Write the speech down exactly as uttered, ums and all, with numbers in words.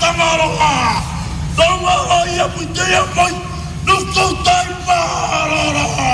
Maroha, Toma Hoya Putea Moi, Nuko Tai Parara.